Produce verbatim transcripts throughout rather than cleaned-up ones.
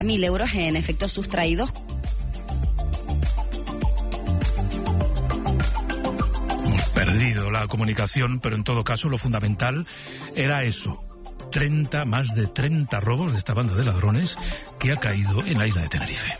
mil euros en efectos sustraídos. Hemos perdido la comunicación, pero en todo caso lo fundamental era eso. treinta, más de treinta robos de esta banda de ladrones que ha caído en la isla de Tenerife.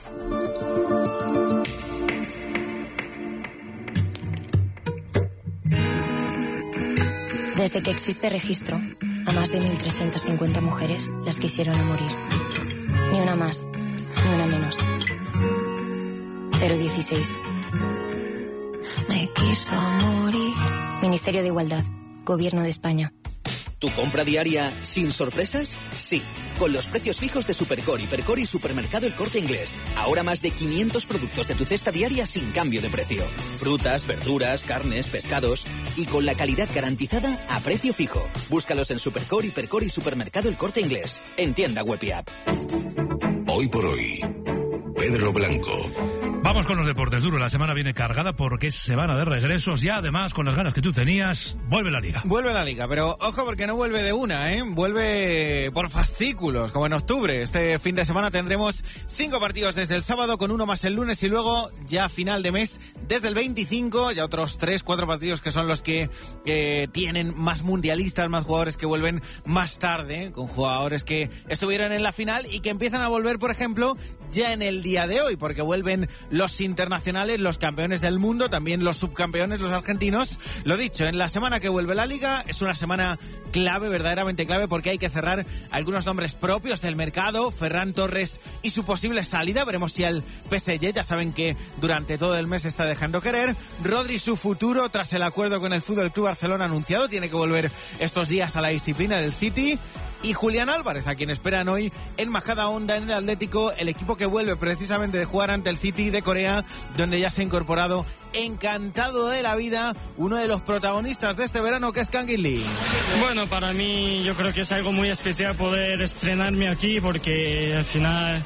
Desde que existe registro, a más de mil trescientas cincuenta mujeres las quisieron a morir. Ni una más, ni una menos. cero dieciséis. Me quiso morir. Ministerio de Igualdad, Gobierno de España. ¿Tu compra diaria sin sorpresas? Sí, con los precios fijos de Supercor, Hipercor y Supermercado El Corte Inglés. Ahora más de quinientos productos de tu cesta diaria sin cambio de precio. Frutas, verduras, carnes, pescados y con la calidad garantizada a precio fijo. Búscalos en Supercor, Hipercor y Supermercado El Corte Inglés. En tienda web y app. Hoy por hoy, Pedro Blanco. Vamos con los deportes, Duro. La semana viene cargada porque es semana de regresos y además, con las ganas que tú tenías, vuelve la Liga. Vuelve la Liga, pero ojo porque no vuelve de una, ¿eh? Vuelve por fascículos, como en octubre. Este fin de semana tendremos cinco partidos desde el sábado, con uno más el lunes y luego ya final de mes desde el veinticinco, ya otros tres, cuatro partidos que son los que eh, tienen más mundialistas, más jugadores que vuelven más tarde, con jugadores que estuvieron en la final y que empiezan a volver, por ejemplo, ya en el día de hoy, porque vuelven los internacionales, los campeones del mundo, también los subcampeones, los argentinos. Lo dicho, en la semana que vuelve la Liga es una semana clave, verdaderamente clave, porque hay que cerrar algunos nombres propios del mercado. Ferran Torres y su posible salida, veremos si al P S G, ya saben que durante todo el mes está dejando querer. Rodri, su futuro tras el acuerdo con el F C Barcelona anunciado, tiene que volver estos días a la disciplina del City. Y Julián Álvarez, a quien esperan hoy en Majadahonda, en el Atlético, el equipo que vuelve precisamente de jugar ante el City de Corea, donde ya se ha incorporado, encantado de la vida, uno de los protagonistas de este verano, que es Kang In Lee. Bueno, para mí yo creo que es algo muy especial poder estrenarme aquí, porque al final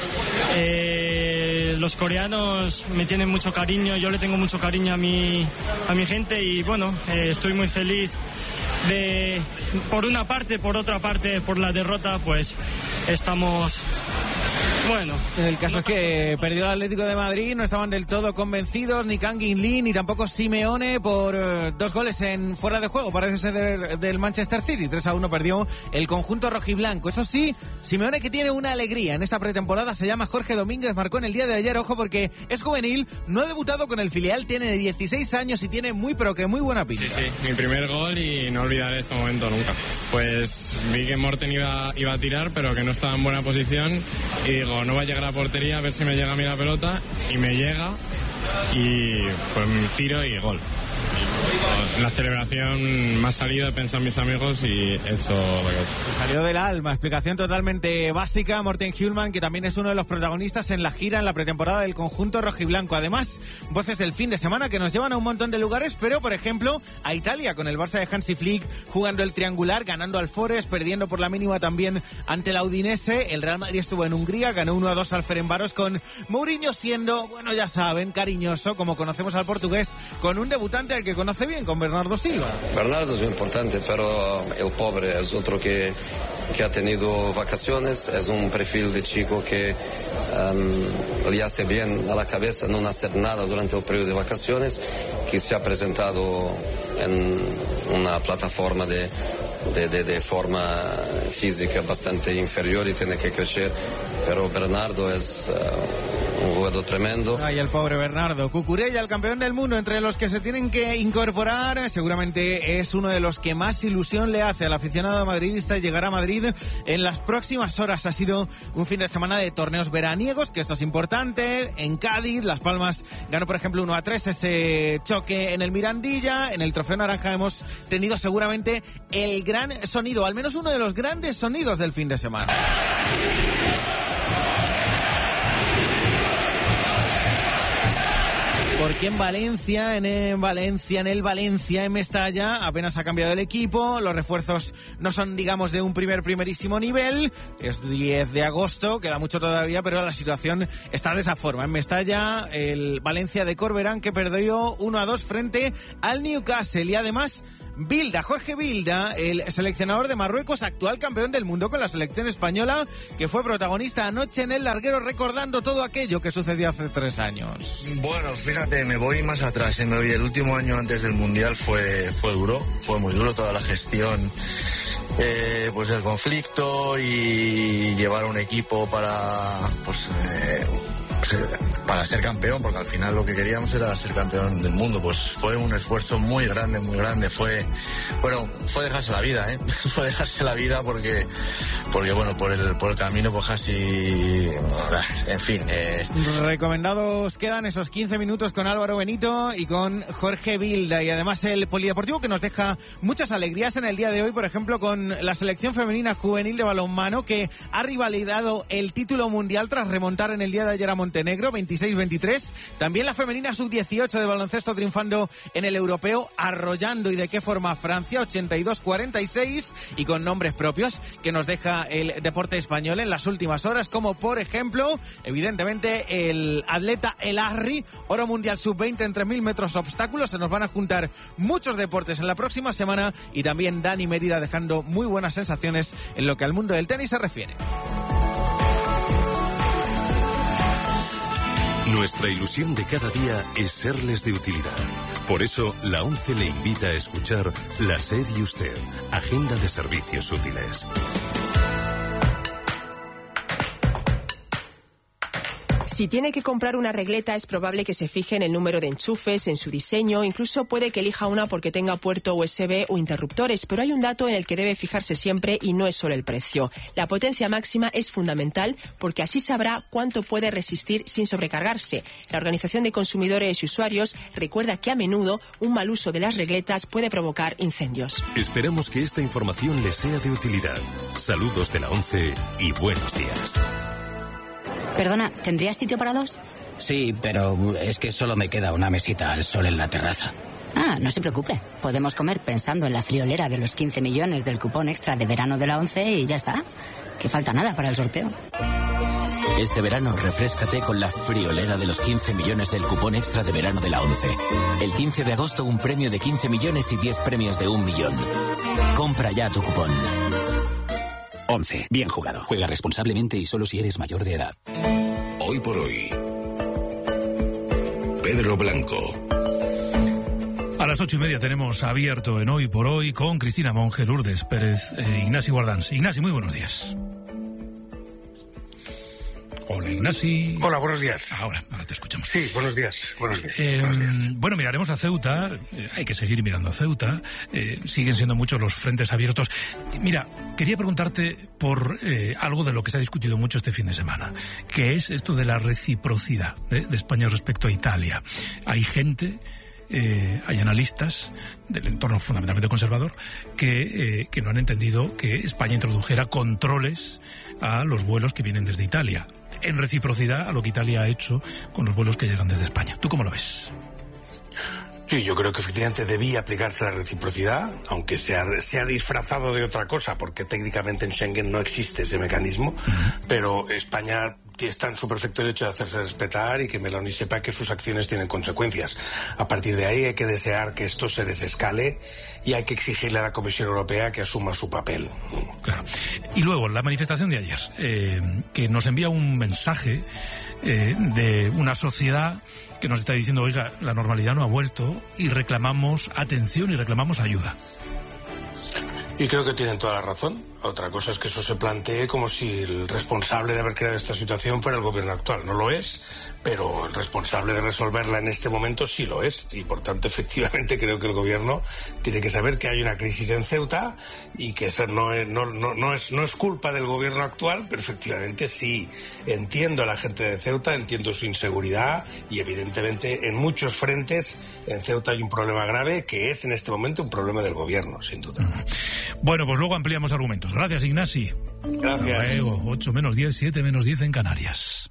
eh, los coreanos me tienen mucho cariño, yo le tengo mucho cariño a mi, a mi gente y bueno, eh, estoy muy feliz de, por una parte, por otra parte, por la derrota, pues estamos... Bueno, el caso no es que perdió el Atlético de Madrid, no estaban del todo convencidos ni Kang In Lee ni tampoco Simeone por uh, dos goles en fuera de juego, parece ser del, del Manchester City. tres a uno perdió el conjunto rojiblanco. Eso sí, Simeone, que tiene una alegría en esta pretemporada, se llama Jorge Domínguez, marcó en el día de ayer, ojo, porque es juvenil, no ha debutado con el filial, tiene dieciséis años y tiene muy pero que muy buena pinta. Sí, sí, mi primer gol y no olvidaré este momento nunca. Pues vi que Morten iba, iba a tirar, pero que no estaba en buena posición y digo, no va a llegar a la portería, a ver si me llega a mí la pelota, y me llega y pues tiro y gol. En la celebración me ha salido, he pensado en mis amigos y he hecho lo que he hecho. Salió del alma, explicación totalmente básica. Morten Hjulmand, que también es uno de los protagonistas en la gira, en la pretemporada del conjunto rojiblanco. Además, voces del fin de semana que nos llevan a un montón de lugares, pero por ejemplo a Italia, con el Barça de Hansi Flick jugando el triangular, ganando al Forest, perdiendo por la mínima también ante la Udinese. El Real Madrid estuvo en Hungría, ganó uno a dos al Ferencváros, con Mourinho siendo, bueno, ya saben, cariñoso, como conocemos al portugués, con un debutante al que conoce bien, con Bernardo Silva. Bernardo es muy importante, pero el pobre es otro que, que ha tenido vacaciones, es un perfil de chico que um, le hace bien a la cabeza no hacer nada durante el periodo de vacaciones, que se ha presentado en una plataforma de, de, de, de forma física bastante inferior y tiene que crecer, pero Bernardo es... Uh, un jugador tremendo. Ay, el pobre Bernardo. Cucurella, el campeón del mundo, entre los que se tienen que incorporar, seguramente es uno de los que más ilusión le hace al aficionado madridista llegar a Madrid en las próximas horas. Ha sido un fin de semana de torneos veraniegos, que esto es importante. En Cádiz, Las Palmas ganó, por ejemplo, uno a tres ese choque en el Mirandilla. En el Trofeo Naranja hemos tenido seguramente el gran sonido, al menos uno de los grandes sonidos del fin de semana. Porque en Valencia, en, en Valencia, en el Valencia, en Mestalla, apenas ha cambiado el equipo, los refuerzos no son, digamos, de un primer, primerísimo nivel, es diez de agosto, queda mucho todavía, pero la situación está de esa forma. En Mestalla, el Valencia de Corberán, que perdió uno a dos frente al Newcastle, y además Vilda, Jorge Vilda, el seleccionador de Marruecos, actual campeón del mundo con la selección española, que fue protagonista anoche en el larguero recordando todo aquello que sucedió hace tres años. Bueno, fíjate, me voy más atrás, ¿eh? Me voy, el último año antes del Mundial fue, fue duro, fue muy duro toda la gestión eh, pues del conflicto y llevar un equipo para pues eh, para ser campeón, porque al final lo que queríamos era ser campeón del mundo. Pues fue un esfuerzo muy grande, muy grande. Fue, bueno, fue dejarse la vida, ¿eh? Fue dejarse la vida porque, porque bueno, por el, por el camino, pues casi, en fin. Eh. Recomendados quedan esos quince minutos con Álvaro Benito y con Jorge Vilda, y además el polideportivo que nos deja muchas alegrías en el día de hoy, por ejemplo, con la selección femenina juvenil de balonmano, que ha rivalidado el título mundial tras remontar en el día de ayer a Montenegro, veintiséis veintitrés. También la femenina sub dieciocho de baloncesto triunfando en el europeo, arrollando y de qué forma a Francia, ochenta y dos cuarenta y seis, y con nombres propios que nos deja el deporte español en las últimas horas, como por ejemplo, evidentemente, el atleta El Arri, oro mundial sub veinte en tres mil metros obstáculos. Se nos van a juntar muchos deportes en la próxima semana, y también Dani Mérida dejando muy buenas sensaciones en lo que al mundo del tenis se refiere. Nuestra ilusión de cada día es serles de utilidad. Por eso, la ONCE le invita a escuchar La SER y Usted, Agenda de Servicios Útiles. Si tiene que comprar una regleta, es probable que se fije en el número de enchufes, en su diseño, incluso puede que elija una porque tenga puerto U S B o interruptores, pero hay un dato en el que debe fijarse siempre y no es solo el precio. La potencia máxima es fundamental porque así sabrá cuánto puede resistir sin sobrecargarse. La Organización de Consumidores y Usuarios recuerda que a menudo un mal uso de las regletas puede provocar incendios. Esperamos que esta información les sea de utilidad. Saludos de la ONCE y buenos días. Perdona, ¿tendrías sitio para dos? Sí, pero es que solo me queda una mesita al sol en la terraza. Ah, no se preocupe. Podemos comer pensando en la friolera de los quince millones del cupón extra de verano de la ONCE y ya está. Que falta nada para el sorteo. Este verano refréscate con la friolera de los quince millones del cupón extra de verano de la ONCE. El quince de agosto un premio de quince millones y diez premios de un millón. Compra ya tu cupón. ONCE. Bien jugado. Juega responsablemente y solo si eres mayor de edad. Hoy por hoy, Pedro Blanco. A las ocho y media tenemos abierto en Hoy por Hoy con Cristina Monge, Lourdes Pérez e Ignasi Guardans. Ignasi, muy buenos días. Hola, Ignasi. Hola, buenos días. Ahora, ahora te escuchamos. Sí, buenos días. Buenos días. Eh, buenos días. Bueno, miraremos a Ceuta. Eh, hay que seguir mirando a Ceuta. Eh, siguen siendo muchos los frentes abiertos. Mira, quería preguntarte por eh, algo de lo que se ha discutido mucho este fin de semana, que es esto de la reciprocidad de, de España respecto a Italia. Hay gente... Eh, hay analistas del entorno fundamentalmente conservador que, eh, que no han entendido que España introdujera controles a los vuelos que vienen desde Italia, en reciprocidad a lo que Italia ha hecho con los vuelos que llegan desde España. ¿Tú cómo lo ves? Sí, yo creo que efectivamente debía aplicarse la reciprocidad, aunque se ha, se ha disfrazado de otra cosa, porque técnicamente en Schengen no existe ese mecanismo, uh-huh. Pero España está en su perfecto derecho de hacerse respetar y que Meloni sepa que sus acciones tienen consecuencias. A partir de ahí hay que desear que esto se desescale y hay que exigirle a la Comisión Europea que asuma su papel. Claro. Y luego, la manifestación de ayer, eh, que nos envía un mensaje eh, de una sociedad que nos está diciendo, oiga, la normalidad no ha vuelto y reclamamos atención y reclamamos ayuda. Y creo que tienen toda la razón. Otra cosa es que eso se plantee como si el responsable de haber creado esta situación fuera el gobierno actual. No lo es, pero el responsable de resolverla en este momento sí lo es. Y por tanto, efectivamente, creo que el gobierno tiene que saber que hay una crisis en Ceuta y que eso no es, no, no, no es, no es culpa del gobierno actual, pero efectivamente sí entiendo a la gente de Ceuta, entiendo su inseguridad y evidentemente en muchos frentes en Ceuta hay un problema grave que es en este momento un problema del gobierno, sin duda. Bueno, pues luego ampliamos argumentos. Gracias, Ignasi. Gracias. Luego, ocho menos diez, siete menos diez en Canarias.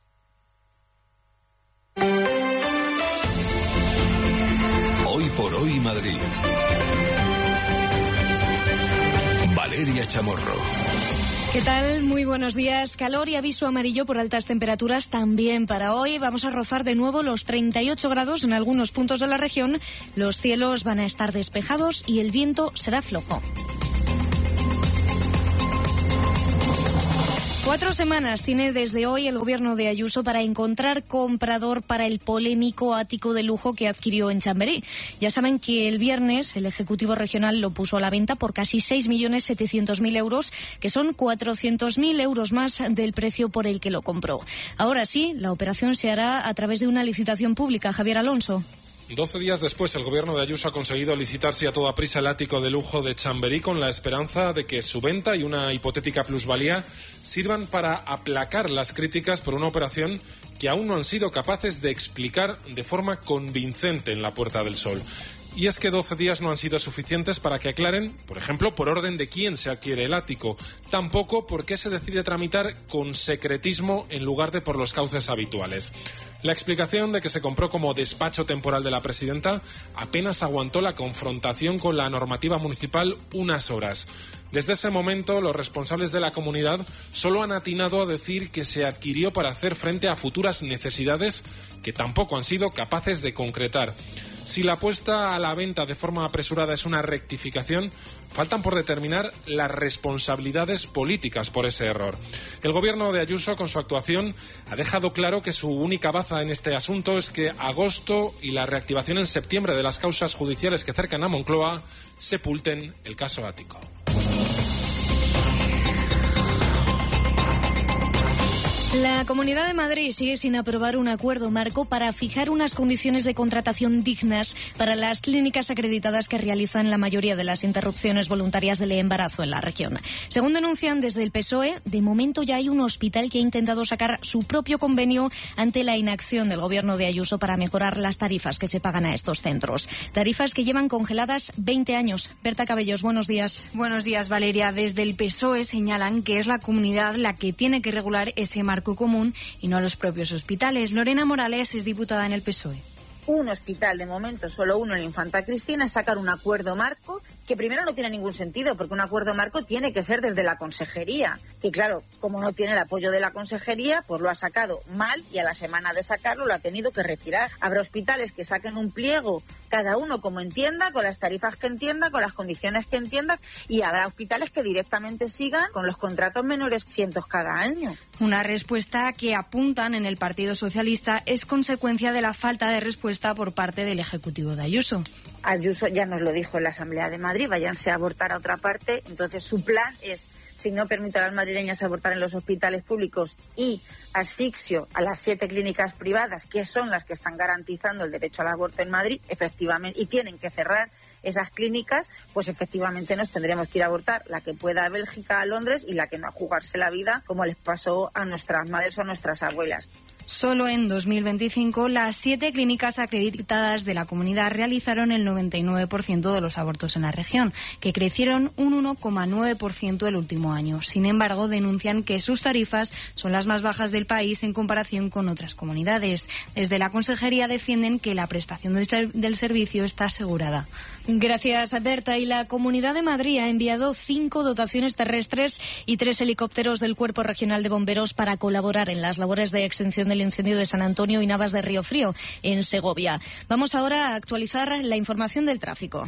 Hoy por hoy Madrid. Valeria Chamorro. ¿Qué tal? Muy buenos días. Calor y aviso amarillo por altas temperaturas también para hoy. Vamos a rozar de nuevo los treinta y ocho grados en algunos puntos de la región. Los cielos van a estar despejados y el viento será flojo. Cuatro semanas tiene desde hoy el gobierno de Ayuso para encontrar comprador para el polémico ático de lujo que adquirió en Chamberí. Ya saben que el viernes el Ejecutivo Regional lo puso a la venta por casi seis millones setecientos mil euros, que son cuatrocientos mil euros más del precio por el que lo compró. Ahora sí, la operación se hará a través de una licitación pública. Javier Alonso. Doce días después, el gobierno de Ayuso ha conseguido licitarse a toda prisa el ático de lujo de Chamberí con la esperanza de que su venta y una hipotética plusvalía sirvan para aplacar las críticas por una operación que aún no han sido capaces de explicar de forma convincente en la Puerta del Sol. Y es que doce días no han sido suficientes para que aclaren, por ejemplo, por orden de quién se adquiere el ático. Tampoco por qué se decide tramitar con secretismo en lugar de por los cauces habituales. La explicación de que se compró como despacho temporal de la presidenta apenas aguantó la confrontación con la normativa municipal unas horas. Desde ese momento, los responsables de la comunidad solo han atinado a decir que se adquirió para hacer frente a futuras necesidades que tampoco han sido capaces de concretar. Si la puesta a la venta de forma apresurada es una rectificación, faltan por determinar las responsabilidades políticas por ese error. El gobierno de Ayuso, con su actuación, ha dejado claro que su única baza en este asunto es que agosto y la reactivación en septiembre de las causas judiciales que cercan a Moncloa sepulten el caso ático. La Comunidad de Madrid sigue sin aprobar un acuerdo marco para fijar unas condiciones de contratación dignas para las clínicas acreditadas que realizan la mayoría de las interrupciones voluntarias del embarazo en la región. Según denuncian desde el P S O E, de momento ya hay un hospital que ha intentado sacar su propio convenio ante la inacción del gobierno de Ayuso para mejorar las tarifas que se pagan a estos centros. Tarifas que llevan congeladas veinte años. Berta Cabellos, buenos días. Buenos días, Valeria. Desde el P S O E señalan que es la comunidad la que tiene que regular ese marco común y no a los propios hospitales. Lorena Morales es diputada en el P S O E. Un hospital, de momento solo uno en Infanta Cristina, es sacar un acuerdo marco que primero no tiene ningún sentido, porque un acuerdo marco tiene que ser desde la consejería, que claro, como no tiene el apoyo de la consejería, pues lo ha sacado mal y a la semana de sacarlo lo ha tenido que retirar. Habrá hospitales que saquen un pliego, cada uno como entienda, con las tarifas que entienda, con las condiciones que entienda, y habrá hospitales que directamente sigan con los contratos menores cientos cada año. Una respuesta que apuntan en el Partido Socialista es consecuencia de la falta de respuesta por parte del Ejecutivo de Ayuso. Ayuso ya nos lo dijo en la Asamblea de Madrid, váyanse a abortar a otra parte. Entonces su plan es, si no permito a las madrileñas abortar en los hospitales públicos y asfixio a las siete clínicas privadas, que son las que están garantizando el derecho al aborto en Madrid, efectivamente, y tienen que cerrar esas clínicas, pues efectivamente nos tendremos que ir a abortar, la que pueda a Bélgica, a Londres, y la que no a jugarse la vida, como les pasó a nuestras madres o a nuestras abuelas. Solo en dos mil veinticinco, las siete clínicas acreditadas de la comunidad realizaron el noventa y nueve por ciento de los abortos en la región, que crecieron un uno coma nueve por ciento el último año. Sin embargo, denuncian que sus tarifas son las más bajas del país en comparación con otras comunidades. Desde la Consejería defienden que la prestación del, ser- del servicio está asegurada. Gracias, Berta. Y la Comunidad de Madrid ha enviado cinco dotaciones terrestres y tres helicópteros del Cuerpo Regional de Bomberos para colaborar en las labores de extinción del incendio de San Antonio y Navas de Río Frío, en Segovia. Vamos ahora a actualizar la información del tráfico.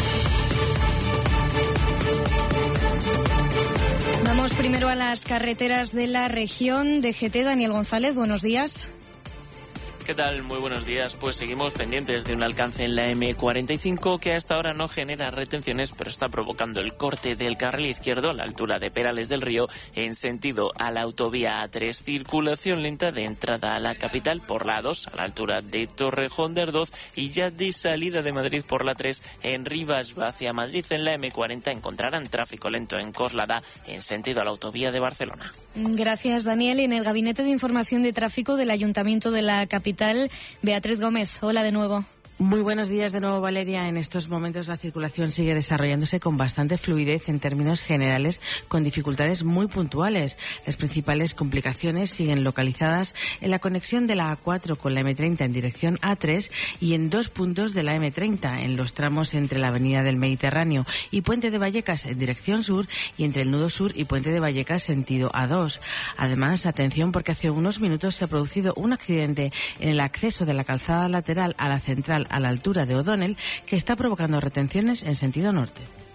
Vamos primero a las carreteras de la región. D G T, Daniel González, buenos días. ¿Qué tal? Muy buenos días. Pues seguimos pendientes de un alcance en la eme cuarenta y cinco que hasta ahora no genera retenciones, pero está provocando el corte del carril izquierdo a la altura de Perales del Río en sentido a la autovía A tres. Circulación lenta de entrada a la capital por la A dos a la altura de Torrejón de Ardoz y ya de salida de Madrid por la tres en Rivas hacia Madrid. En la eme cuarenta encontrarán tráfico lento en Coslada en sentido a la autovía de Barcelona. Gracias, Daniel. Y en el Gabinete de Información de Tráfico del Ayuntamiento de la capital, Beatriz Gómez. Hola de nuevo. Muy buenos días de nuevo, Valeria. En estos momentos la circulación sigue desarrollándose con bastante fluidez en términos generales, con dificultades muy puntuales. Las principales complicaciones siguen localizadas en la conexión de la A cuatro con la eme treinta en dirección A tres y en dos puntos de la eme treinta, en los tramos entre la Avenida del Mediterráneo y Puente de Vallecas en dirección sur y entre el Nudo Sur y Puente de Vallecas sentido A dos. Además, atención porque hace unos minutos se ha producido un accidente en el acceso de la calzada lateral a la central a la altura de O'Donnell, que está provocando retenciones en sentido norte.